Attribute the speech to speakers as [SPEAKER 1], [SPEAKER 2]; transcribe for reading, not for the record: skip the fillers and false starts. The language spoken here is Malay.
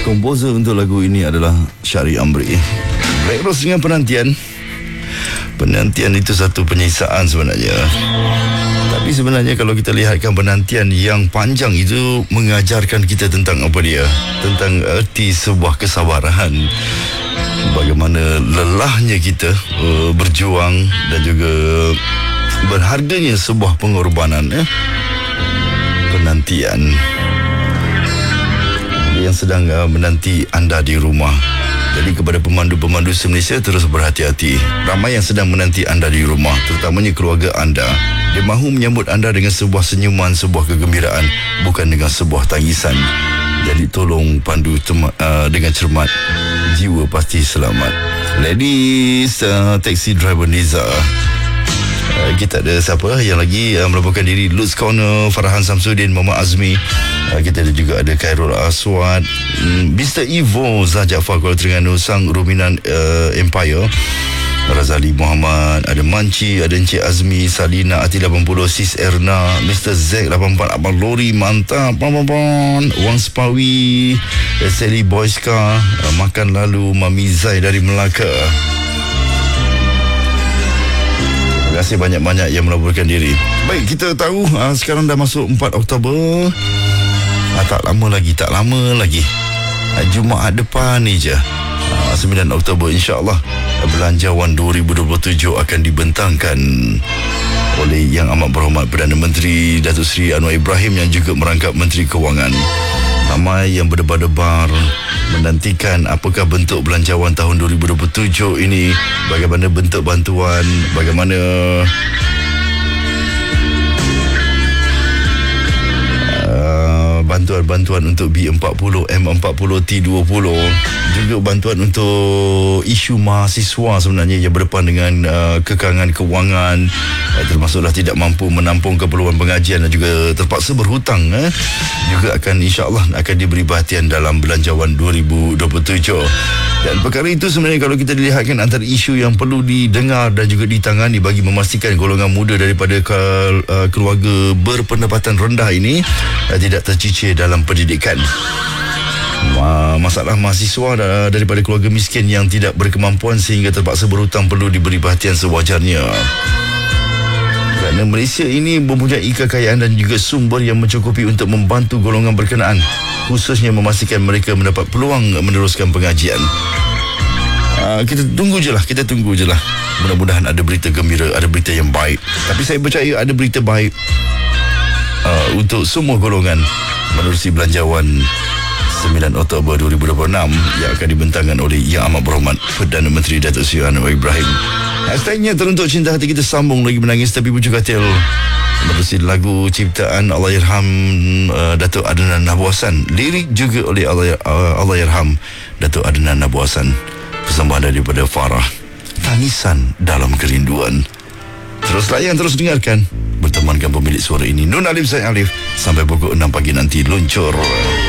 [SPEAKER 1] Komposer untuk lagu ini adalah Syari Amri. Black Rose dengan Penantian. Penantian itu satu penyiksaan sebenarnya. Tapi sebenarnya kalau kita lihatkan penantian yang panjang itu mengajarkan kita tentang apa dia? Tentang erti sebuah kesabaran. Bagaimana lelahnya kita berjuang dan juga berharganya sebuah pengorbanan. Penantian yang sedang menanti anda di rumah. Jadi kepada pemandu-pemandu se-Malaysia, terus berhati-hati. Ramai yang sedang menanti anda di rumah, terutamanya keluarga anda. Dia mahu menyambut anda dengan sebuah senyuman, sebuah kegembiraan, bukan dengan sebuah tangisan. Jadi tolong pandu dengan cermat. Jiwa pasti selamat. Ladies, taxi driver Niza. Kita ada siapa yang lagi melaporkan diri? Lutz Corner, Farhan Samsudin, Muhammad Azmi. Kita ada juga ada Khairul Aswad, Mr. Ivo, Zah Jaafar, Kuala Terengganu, Sang Ruminan Empire, Razali Muhammad, ada Manci, ada Encik Azmi, Salina Ati 80, Sis Erna, Mr. Zack 84, Abang Lori, mantap, Wang Spawi, Sally Boyska, Makan Lalu, Mami Zai dari Melaka. Terima kasih banyak-banyak yang melaporkan diri. Baik, kita tahu sekarang dah masuk 4 Oktober. Tak lama lagi. Jumaat depan ni je, 9 Oktober insya-Allah, Belanjawan 2027 akan dibentangkan oleh Yang Amat Berhormat Perdana Menteri Datuk Seri Anwar Ibrahim yang juga merangkap Menteri Kewangan. Ramai yang berdebar-debar menantikan apakah bentuk belanjawan tahun 2027 ini, bagaimana bentuk bantuan, bagaimana bantuan untuk B40, M40, T20, juga bantuan untuk isu mahasiswa sebenarnya yang berdepan dengan kekangan kewangan, termasuklah tidak mampu menampung keperluan pengajian dan juga terpaksa berhutang, juga akan insya-Allah akan diberi perhatian dalam Belanjawan 2027. Dan perkara itu sebenarnya kalau kita dilihatkan antara isu yang perlu didengar dan juga ditangani bagi memastikan golongan muda daripada keluarga berpendapatan rendah ini tidak tercicir dalam pendidikan. Masalah mahasiswa daripada keluarga miskin yang tidak berkemampuan sehingga terpaksa berhutang perlu diberi perhatian sewajarnya. Kerana Malaysia ini mempunyai kekayaan dan juga sumber yang mencukupi untuk membantu golongan berkenaan, khususnya memastikan mereka mendapat peluang meneruskan pengajian. Kita tunggu je lah. Mudah-mudahan ada berita gembira, ada berita yang baik. Tapi saya percaya ada berita baik untuk semua golongan menerusi Belanjawan 9 Oktober 2026 yang akan dibentangkan oleh Yang Amat Berhormat Perdana Menteri Datuk Seri Anwar Ibrahim. Hashtagnya Teruntuk Cinta Hati Kita Sambung Lagi Menangis Tapi Pucuk Katil, menerusi lagu ciptaan Allahyarham Datuk Adnan Abu Hassan, lirik juga oleh Allahyarham Datuk Adnan Abu Hassan. Persembahan daripada Farah, Tangisan Dalam Kerinduan. Terus layan, terus dengarkan. Bertemankan pemilik suara ini, Nun Alif Zaid Alif, sampai pukul 6 pagi nanti luncur.